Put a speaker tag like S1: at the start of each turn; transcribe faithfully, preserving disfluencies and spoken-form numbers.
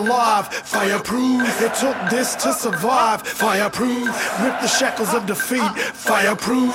S1: alive. Fireproof, it took this to survive. Fireproof, rip the shackles of defeat. Fireproof.